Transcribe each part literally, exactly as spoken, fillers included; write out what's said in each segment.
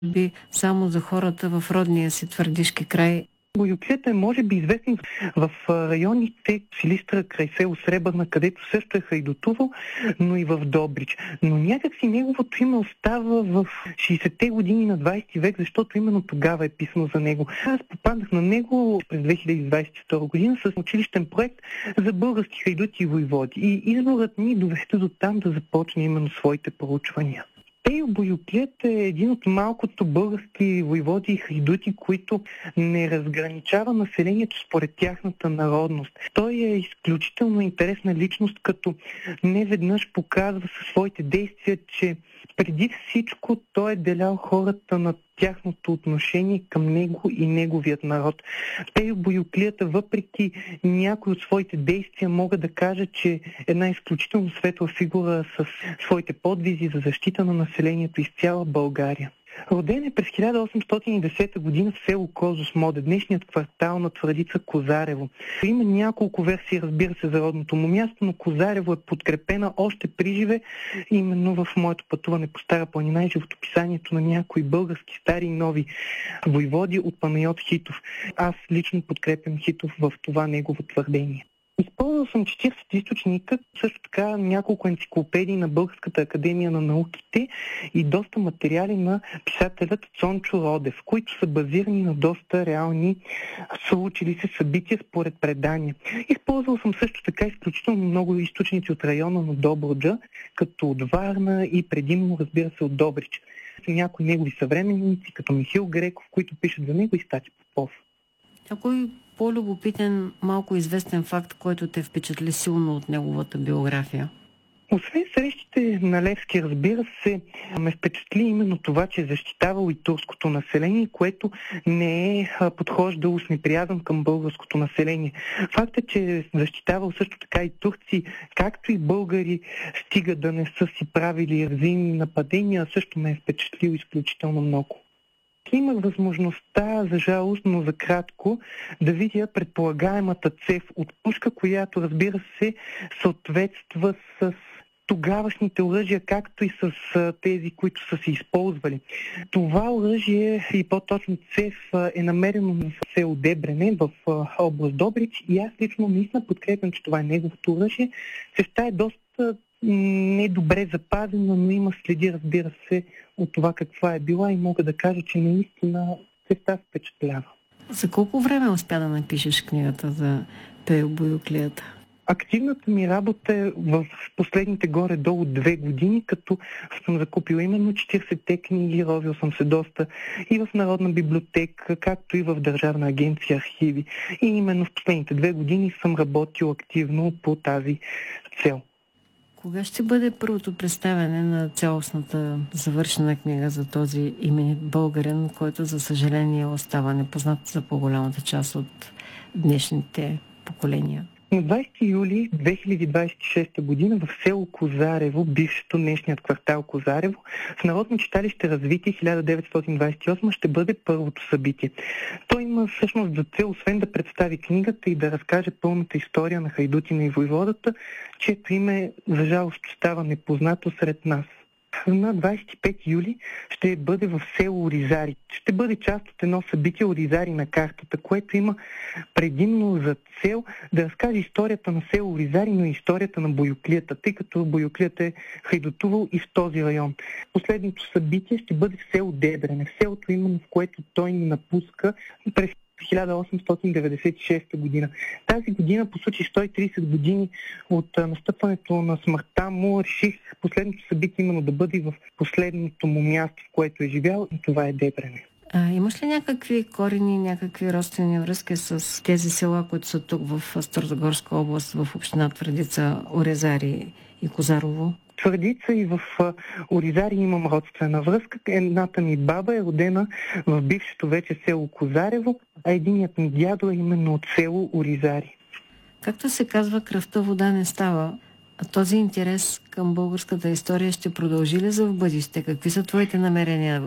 би само за хората в родния си Твърдишки край. Боюклията е може би известен в районите Силистра край село Сребърна, където също е хайдутувал, но и в Добрич. Но някакси неговото име остава в шейсетте години на двадесети век, защото именно тогава е писано за него. Аз попаднах на него през две хиляди двадесет и втора година с училищен проект за български хайдути и войводи. И изборът ни доведе до там да започне именно своите проучвания. Пейо Боюклият е един от малкото български войводи и хайдути, които не разграничава населението според тяхната народност. Той е изключително интересна личност, като неведнъж показва със своите действия, че преди всичко той е делял хората на тяхното отношение към него и неговият народ. Пейо Боюклията, въпреки някои от своите действия, мога да кажа, че е една изключително светла фигура с своите подвизи за защита на населението из цяла България. Роден е през хиляда осемстотин и десета година в село Козос Моде, днешният квартал на Твърдица Козарево. Има няколко версии, разбира се, за родното му място, но Козарево е подкрепена още при живе, именно в моето пътуване по Стара планина и животописанието на някои български стари и нови войводи от Панайот Хитов. Аз лично подкрепям Хитов в това негово твърдение. Използвал съм четиридесет източника, също така няколко енциклопедии на Българската академия на науките и доста материали на писателят Цончо Родев, които са базирани на доста реални случили се събития според предания. Използвал съм също така изключително много източници от района на Добруджа, като от Варна и предимно, разбира се, от Добрич. Някои негови съвременници, като Михаил Греков, които пишат за него, и Стати Попов. Някой по-любопитен, малко известен факт, който те впечатли силно от неговата биография? Освен срещите на Левски, разбира се, ме впечатли именно това, че е защитавал и турското население, което не е подхождало с неприязън към българското население. Фактът, че е защитавал също така и турци, както и българи, стига да не са си правили взаимни нападения, също ме е впечатлил изключително много. Имах възможността, за жалост, но за кратко, да видя предполагаемата цев от пушка, която, разбира се, съответства с тогавашните оръжия, както и с тези, които са се използвали. Това оръжие и по-точно цев е намерено в село Дебрене, в област Добрич, и аз лично наистина подкрепям, че това е неговото оръжие. Цевта е доста не добре запазена, но има следи, разбира се, от това каква е била, и мога да кажа, че наистина цевта впечатлява. За колко време успя да напишеш книгата за Пейо Боюклията? Активната ми работа е в последните горе-долу две години, като съм закупила именно четиридесетте книги, ровил съм се доста и в Народна библиотека, както и в Държавна агенция архиви. И именно в последните две години съм работил активно по тази цел. Кога ще бъде първото представяне на цялостната завършена книга за този именит българин, който за съжаление остава непознат за по-голямата част от днешните поколения? На двадесети юли две хиляди двадесет и шеста година в село Козарево, бившето днешният квартал Козарево, в Народно читалище Развитие хиляда деветстотин двадесет и осма ще бъде първото събитие. Той има всъщност за цел, освен да представи книгата и да разкаже пълната история на хайдутина и войводата, чието име, за жалост, остава непознато сред нас. На двадесет и пети юли ще бъде в село Оризари. Ще бъде част от едно събитие Оризари на картата, което има предимно за цел да разкаже историята на село Оризари, но и историята на Боюклията, тъй като Боюклията е хайдутувал и в този район. Последното събитие ще бъде в село Дебрене, в селото именно, в което той ни напуска през хиляда осемстотин деветдесет и шеста година. Тази година, по случай сто и тридесет години от настъпването на смъртта му, реших последното събитие именно да бъде в последното му място, в което е живял, и това е Дебрене. А, имаш ли някакви корени, някакви родствени връзки с тези села, които са тук в Старозагорска област, в община Твърдица, Оризари и Козарово? Твърдица и в Оризари имам родствена връзка. Едната ми баба е родена в бившето вече село Козарево, а единият ми дядо е именно от село Оризари. Както се казва, кръвта вода не става. А този интерес към българската история ще продължи ли за в бъдеще? Какви са твоите намерения?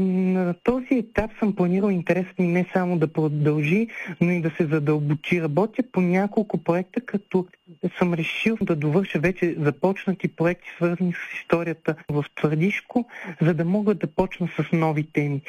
На този етап съм планирал интересът ми не само да продължи, но и да се задълбочи. Работя по няколко проекта, като съм решил да довърша вече започнати проекти, свързани с историята в Твърдишко, за да мога да почна с нови теми.